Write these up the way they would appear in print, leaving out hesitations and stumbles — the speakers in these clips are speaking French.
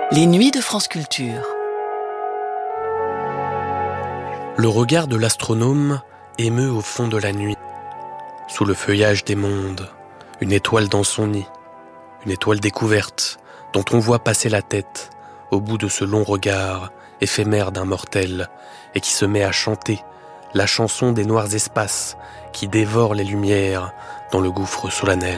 Les nuits de France Culture. Le regard de l'astronome émeut au fond de la nuit. Sous le feuillage des mondes, une étoile dans son nid, une étoile découverte, dont on voit passer la tête au bout de ce long regard éphémère d'un mortel, et qui se met à chanter la chanson des noirs espaces qui dévorent les lumières dans le gouffre solennel.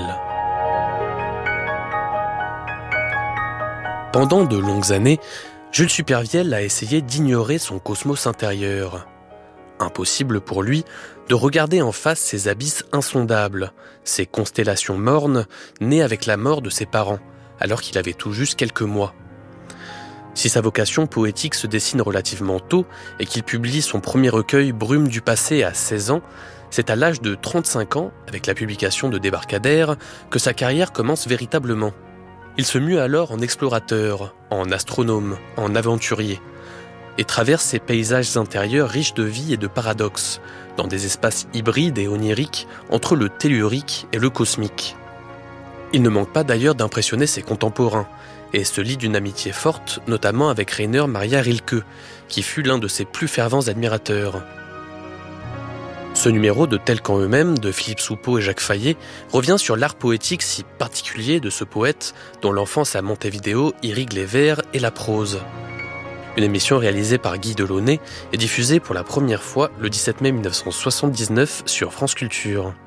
Pendant de longues années, Jules Supervielle a essayé d'ignorer son cosmos intérieur. Impossible pour lui de regarder en face ces abysses insondables, ces constellations mornes nées avec la mort de ses parents, alors qu'il avait tout juste quelques mois. Si sa vocation poétique se dessine relativement tôt et qu'il publie son premier recueil Brume du passé à 16 ans, c'est à l'âge de 35 ans, avec la publication de Débarcadère, que sa carrière commence véritablement. Il se mue alors en explorateur, en astronome, en aventurier, et traverse ces paysages intérieurs riches de vie et de paradoxes, dans des espaces hybrides et oniriques entre le tellurique et le cosmique. Il ne manque pas d'ailleurs d'impressionner ses contemporains, et se lie d'une amitié forte, notamment avec Rainer Maria Rilke, qui fut l'un de ses plus fervents admirateurs. Ce numéro de Tels qu'en eux-mêmes, de Philippe Soupeau et Jacques Fayet, revient sur l'art poétique si particulier de ce poète, dont l'enfance à Montevideo irrigue les vers et la prose. Une émission réalisée par Guy Delaunay et diffusée pour la première fois le 17 mai 1979 sur France Culture.